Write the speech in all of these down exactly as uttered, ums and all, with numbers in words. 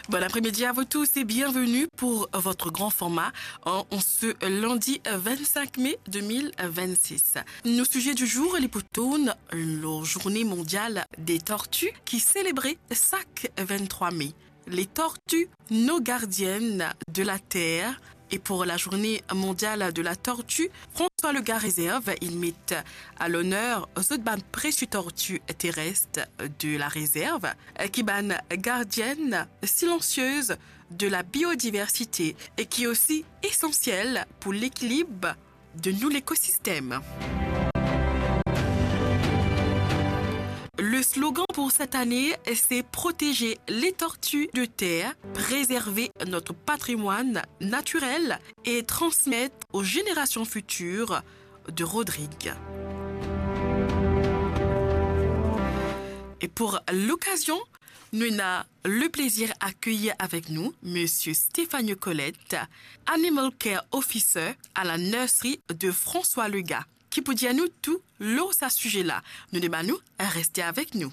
Bon après-midi à vous tous et bienvenue pour votre grand format en ce lundi vingt-cinq mai deux mille vingt-six. Nos sujets du jour, les potounes, la journée mondiale des tortues qui célébrait chaque vingt-trois mai. Les tortues, nos gardiennes de la Terre. Et pour la journée mondiale de la tortue, François Legas réserve, il met à l'honneur cette bande précieux tortue terrestre de la réserve, qui ban gardienne silencieuse de la biodiversité et qui est aussi essentielle pour l'équilibre de nous l'écosystème. Le slogan pour cette année, c'est protéger les tortues de terre, préserver notre patrimoine naturel et transmettre aux générations futures de Rodrigue. Et pour l'occasion, nous avons le plaisir d'accueillir avec nous Monsieur Stéphane Colette, Animal Care Officer à la nurserie de François Legas, qui peut dire nous tout l'eau à ce sujet-là. Nous demandons à rester avec nous.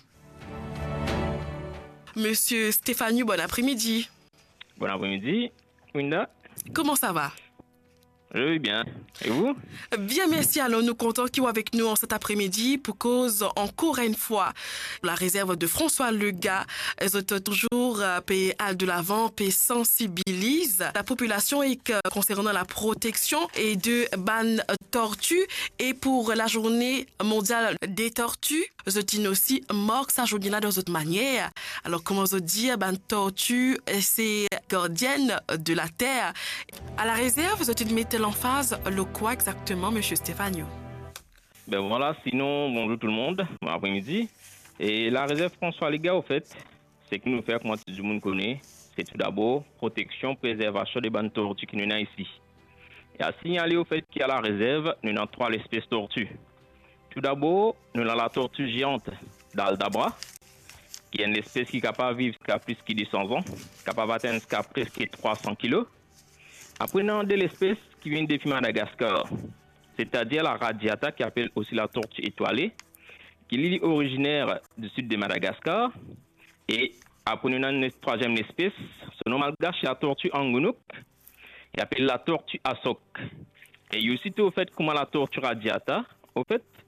Monsieur Stéphane, bon après-midi. Bon après-midi, Winda. Comment ça va? Je vais bien. Et vous? Bien, merci. Alors, nous comptons qui est avec nous en cet après-midi pour cause, encore une fois, la réserve de François Legas. Elles ont toujours payé de l'avant, payé sensibilise la population et que, concernant la protection et de ban tortues. Et pour la journée mondiale des tortues, je dis aussi, mort sa journée-là de cette manière. Alors, comment je dis, ban tortue, c'est gardienne de la terre. À la réserve, je dis mettre l'emphase, le quoi exactement, monsieur Stéphane? Ben voilà, sinon, bonjour tout le monde, bon après-midi. Et la réserve François Legas, au fait, c'est que nous faisons, comme tout le monde connaît, c'est tout d'abord protection, préservation des bandes tortues qui nous avons ici. Et à signaler au fait qu'il y a la réserve, nous avons trois espèces tortues. Tout d'abord, nous avons la tortue géante d'Aldabra, qui est une espèce qui est capable de vivre jusqu'à plus de deux cents ans, capable d'atteindre jusqu'à presque trois cents kilos. Après, nous avons de l'espèce qui vient depuis Madagascar, c'est-à-dire la radiata, qui appelle aussi la tortue étoilée, qui est originaire du sud de Madagascar. Et après, nous avons une troisième espèce, son nom malgache, c'est la tortue angounouk, qui appelle la tortue asok. Et il y a aussi au fait comment la tortue radiata, au fait,